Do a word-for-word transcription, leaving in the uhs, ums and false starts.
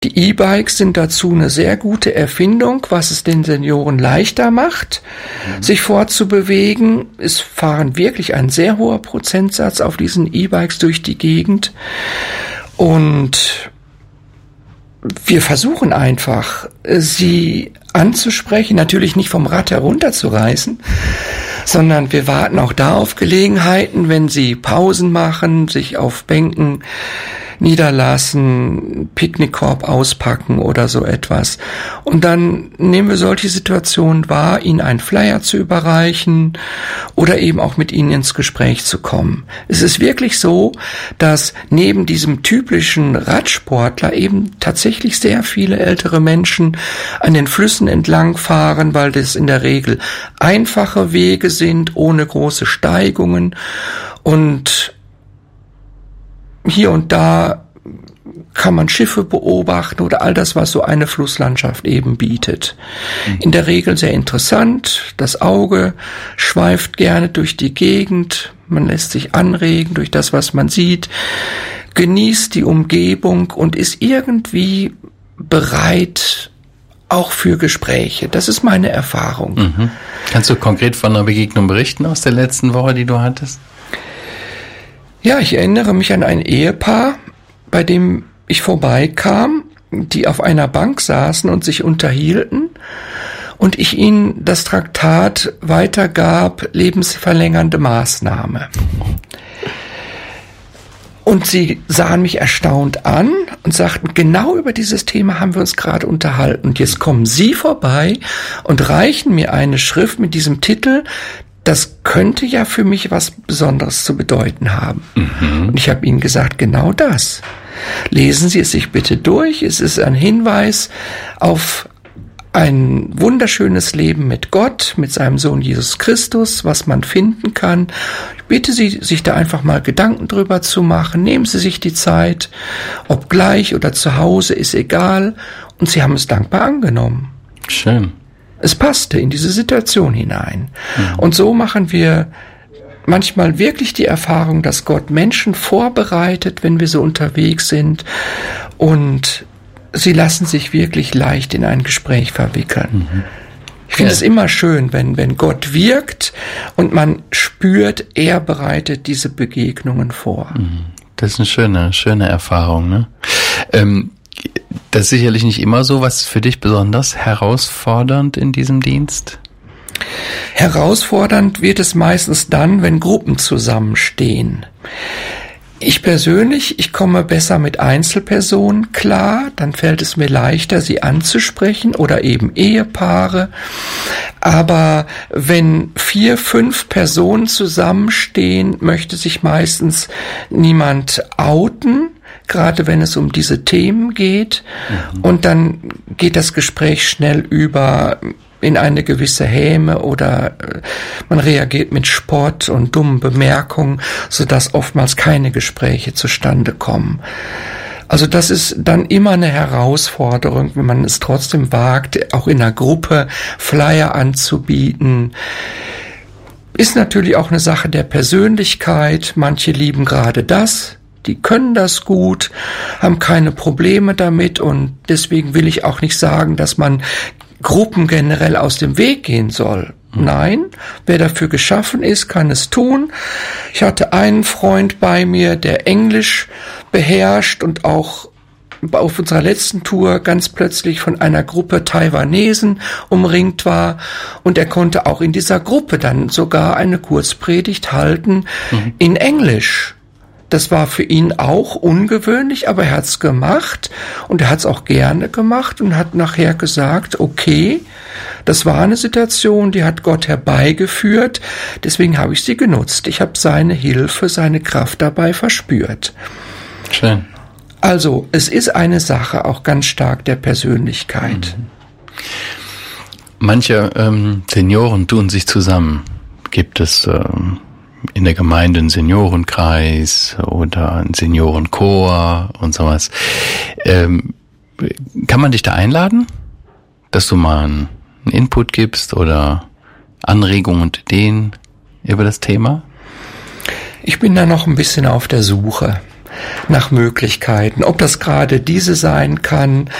Die E-Bikes sind dazu eine sehr gute Erfindung, was es den Senioren leichter macht, mhm. sich fortzubewegen. Es fahren wirklich ein sehr hoher Prozentsatz auf diesen E-Bikes durch die Gegend. Und wir versuchen einfach, sie anzusprechen, natürlich nicht vom Rad herunterzureißen, sondern wir warten auch da auf Gelegenheiten, wenn sie Pausen machen, sich auf Bänken niederlassen, Picknickkorb auspacken oder so etwas. Und dann nehmen wir solche Situationen wahr, ihnen einen Flyer zu überreichen oder eben auch mit ihnen ins Gespräch zu kommen. Es ist wirklich so, dass neben diesem typischen Radsportler eben tatsächlich sehr viele ältere Menschen an den Flüssen entlang fahren, weil das in der Regel einfache Wege sind, ohne große Steigungen, und hier und da kann man Schiffe beobachten oder all das, was so eine Flusslandschaft eben bietet. In der Regel sehr interessant. Das Auge schweift gerne durch die Gegend. Man lässt sich anregen durch das, was man sieht, genießt die Umgebung und ist irgendwie bereit auch für Gespräche. Das ist meine Erfahrung. Mhm. Kannst du konkret von einer Begegnung berichten aus der letzten Woche, die du hattest? Ja, ich erinnere mich an ein Ehepaar, bei dem ich vorbeikam, die auf einer Bank saßen und sich unterhielten und ich ihnen das Traktat weitergab, lebensverlängernde Maßnahme. Und sie sahen mich erstaunt an und sagten, genau über dieses Thema haben wir uns gerade unterhalten. Und jetzt kommen Sie vorbei und reichen mir eine Schrift mit diesem Titel, das könnte ja für mich was Besonderes zu bedeuten haben. Mhm. Und ich habe ihnen gesagt, genau das. Lesen Sie es sich bitte durch. Es ist ein Hinweis auf ein wunderschönes Leben mit Gott, mit seinem Sohn Jesus Christus, was man finden kann. Ich bitte Sie, sich da einfach mal Gedanken drüber zu machen. Nehmen Sie sich die Zeit, ob gleich oder zu Hause, ist egal. Und sie haben es dankbar angenommen. Schön. Es passte in diese Situation hinein. Mhm. Und so machen wir manchmal wirklich die Erfahrung, dass Gott Menschen vorbereitet, wenn wir so unterwegs sind, und sie lassen sich wirklich leicht in ein Gespräch verwickeln. Mhm. Ich finde ja. es immer schön, wenn, wenn Gott wirkt und man spürt, er bereitet diese Begegnungen vor. Mhm. Das ist eine schöne, schöne Erfahrung, ne? Ähm, Das ist sicherlich nicht immer so. Was ist für dich besonders herausfordernd in diesem Dienst? Herausfordernd wird es meistens dann, wenn Gruppen zusammenstehen. Ich persönlich, ich komme besser mit Einzelpersonen klar, dann fällt es mir leichter, sie anzusprechen, oder eben Ehepaare. Aber wenn vier, fünf Personen zusammenstehen, möchte sich meistens niemand outen, gerade wenn es um diese Themen geht. Mhm. Und dann geht das Gespräch schnell über in eine gewisse Häme oder man reagiert mit Spott und dummen Bemerkungen, sodass oftmals keine Gespräche zustande kommen. Also das ist dann immer eine Herausforderung, wenn man es trotzdem wagt, auch in einer Gruppe Flyer anzubieten. Ist natürlich auch eine Sache der Persönlichkeit. Manche lieben gerade das. Die können das gut, haben keine Probleme damit, und deswegen will ich auch nicht sagen, dass man Gruppen generell aus dem Weg gehen soll. Mhm. Nein, wer dafür geschaffen ist, kann es tun. Ich hatte einen Freund bei mir, der Englisch beherrscht und auch auf unserer letzten Tour ganz plötzlich von einer Gruppe Taiwanesen umringt war, und er konnte auch in dieser Gruppe dann sogar eine Kurzpredigt halten mhm. in Englisch. Das war für ihn auch ungewöhnlich, aber er hat's gemacht, und er hat's auch gerne gemacht und hat nachher gesagt, okay, das war eine Situation, die hat Gott herbeigeführt, deswegen habe ich sie genutzt. Ich habe seine Hilfe, seine Kraft dabei verspürt. Schön. Also, es ist eine Sache auch ganz stark der Persönlichkeit. Mhm. Manche ähm, Senioren tun sich zusammen. Gibt es ähm in der Gemeinde einen Seniorenkreis oder einen Seniorenchor und sowas. Ähm, kann man dich da einladen, dass du mal einen Input gibst oder Anregungen und Ideen über das Thema? Ich bin da noch ein bisschen auf der Suche. nach Möglichkeiten. Ob das gerade diese sein kann,